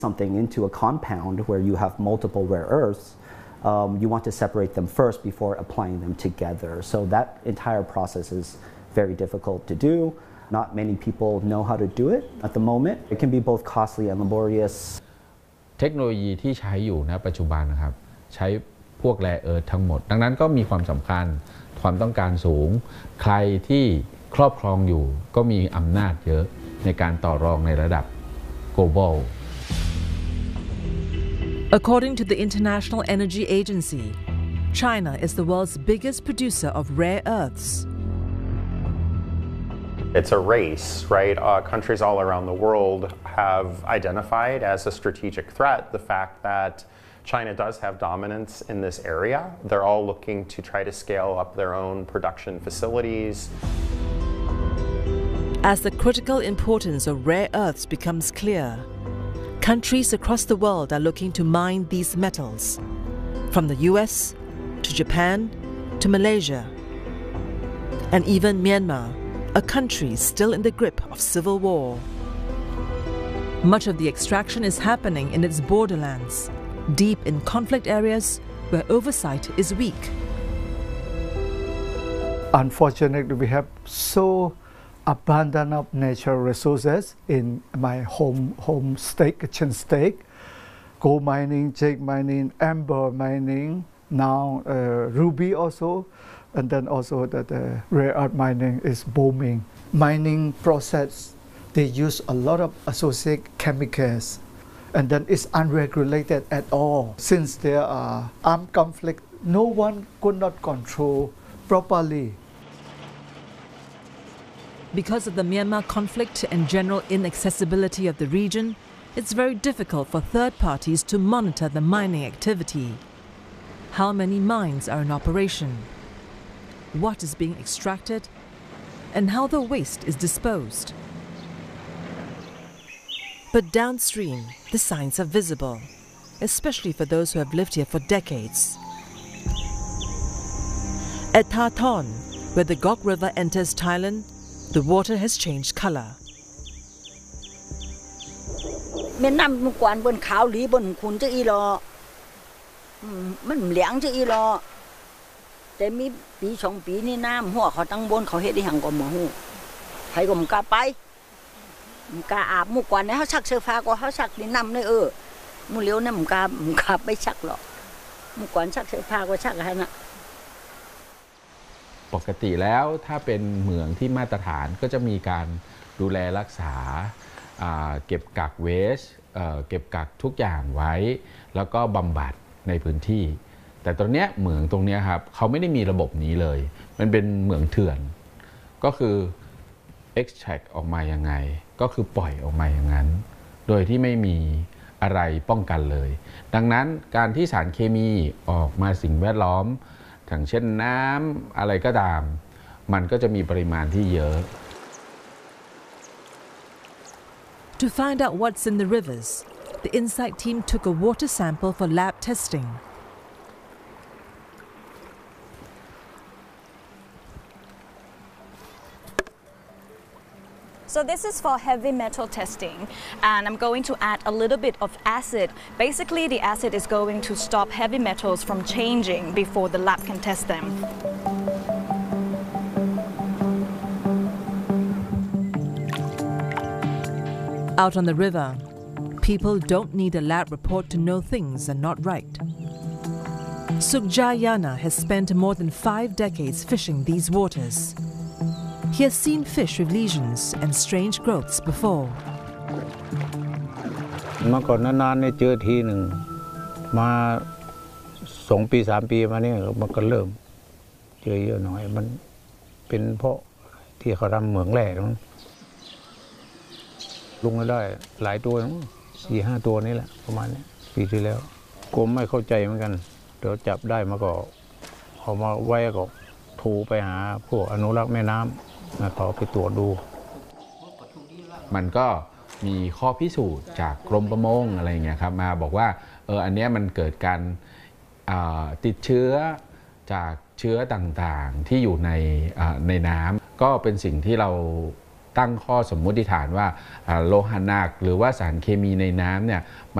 something into a compound where you have multiple rare earths, you want to separate them first before applying them together. So that entire process is very difficult to do. Not many people know how to do it at the moment. It can be both costly and laborious. เทคโนโลยีที่ใช้อยู่ณปัจจุบันนะครับใช้พวกแร่เอิร์ธทั้งหมดดังนั้นก็มีความสำคัญความต้องการสูงใครที่ครอบครองอยู่ก็มีอำนาจเยอะในการต่อรองในระดับ global According to the International Energy Agency, China is the world's biggest producer of rare earths. It's a race, right? Countries all around the world have identified as a strategic threat the fact that China does have dominance in this area. They're all looking to try to scale up their own production facilities. As the critical importance of rare earths becomes clear, countries across the world are looking to mine these metals, from the US to Japan to Malaysia, and even Myanmar, a country still in the grip of civil war. Much of the extraction is happening in its borderlands, deep in conflict areas where oversight is weak. Unfortunately, we have so abundant of natural resources in my home state, Chen State. Gold mining, jade mining, amber mining, now ruby also, and then also the rare earth mining is booming. Mining process, they use a lot of associated chemicals, and then it's unregulated at all. Since there are armed conflict, no one could not control properly. Because of the Myanmar conflict and general inaccessibility of the region, it's very difficult for third parties to monitor the mining activity. How many mines are in operation? What is being extracted? And how the waste is disposed? But downstream, the signs are visible, especially for those who have lived here for decades. At Tha Thon, where the Gok River enters Thailand, the water has changed color. แม่น้ำเมื่อก่อนบนขาวหลีบนขุนจะอีรอมันเหลียงจะอีรอแต่มีปีสองปีนี่น้ำหัวเขาตั้งบนเขาเฮ็ดได้หังก็บ่ฮู้ใครก็บ่กล้าไปบ่กล้าอาบเมื่อก่อนเนี่ยเขาซักเสื้อผ้าก็เขาซักในน้ำเลยมื้อเลี้ยวเนี่ยบ่กล้าไปซักหรอกเมื่อก่อนซักเสื้อผ้าก็ซักให้น่ะปกติแล้วถ้าเป็นเหมืองที่มาตรฐานก็จะมีการดูแลรักษาเก็บกักเวสเก็บกักทุกอย่างไว้แล้วก็บำบัดในพื้นที่แต่ตอนนี้เหมืองตรงนี้ครับเขาไม่ได้มีระบบนี้เลยมันเป็นเหมืองเถื่อนก็คือ extract ออกมายังไงก็คือปล่อยออกมาอย่างนั้นโดยที่ไม่มีอะไรป้องกันเลยดังนั้นการที่สารเคมีออกมาสิ่งแวดล้อมอย่างเช่นน้ำอะไรก็ตามมันก็จะมีปริมาณที่เยอะ To find out what's in the rivers, the InSight team took a water sample for lab testing. So this is for heavy metal testing, and I'm going to add a little bit of acid. Basically, the acid is going to stop heavy metals from changing before the lab can test them. Out on the river, people don't need a lab report to know things are not right. Sukjayana has spent more than 5 decades fishing these waters. He has seen fish with lesions and strange growths before. เมื่อก่อนนานๆเนี่ยเจอทีหนึ่งมา2 ปี 3 ปีมาเนี่ยมันก็เริ่มเจอเยอะหน่อยมันเป็นเพราะที่เขาทำเหมืองแร่ลุงได้หลายตัว 4-5 ตัวนี่แหละประมาณนี้ปีที่แล้วผมไม่เข้าใจเหมือนกันเดี๋ยวจับได้มาก็เอามาไว้ก็โทรไปหาพวกอนุรักษ์แม่น้ำเขาไปตรวจดูมันก็มีข้อพิสูจน์จากกรมประมงอะไรเงี้ยครับมาบอกว่าอันนี้มันเกิดการติดเชื้อจากเชื้อต่างๆที่อยู่ในน้ำก็เป็นสิ่งที่เราตั้งข้อสมมุติฐานว่าโลหะหนักหรือว่าสารเคมีในน้ำเนี่ย